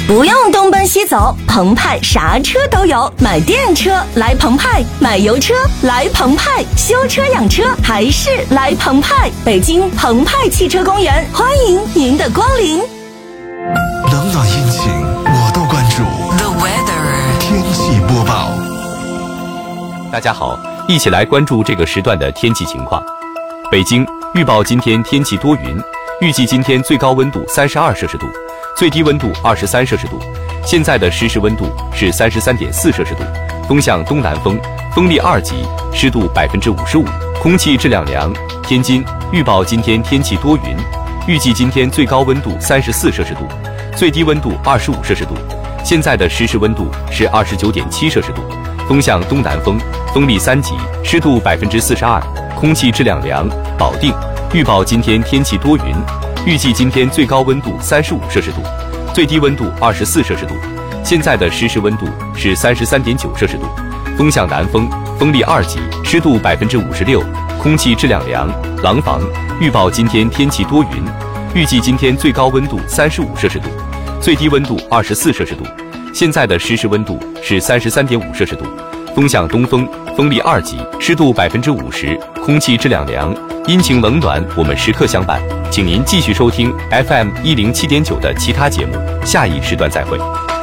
不用东奔西走，澎湃啥车都有。买电车来澎湃，买油车来澎湃，修车养车还是来澎湃。北京澎湃汽车公园，欢迎您的光临。 冷暖阴晴我都关注。 The weather 天气播报。 大家好，一起来关注这个时段的天气情况。北京预报今天天气多云，预计今天最高温度32摄氏度，最低温度23摄氏度。现在的实时温度是33.4摄氏度，风向东南风，风力2级，湿度55%，空气质量良。天津预报今天天气多云，预计今天最高温度34摄氏度，最低温度25摄氏度。现在的实时温度是29.7摄氏度，风向东南风，风力3级，湿度42%，空气质量良。保定预报今天天气多云，预计今天最高温度35摄氏度，最低温度24摄氏度。现在的实时温度是33.9摄氏度，风向南风，风力2级，湿度56%，空气质量良。廊坊预报今天天气多云，预计今天最高温度35摄氏度，最低温度24摄氏度。现在的实时温度是33.5摄氏度，风向东风，风力2级，湿度50%，空气质量良。阴晴冷暖我们时刻相伴，请您继续收听 FM 107.9的其他节目，下一时段再会。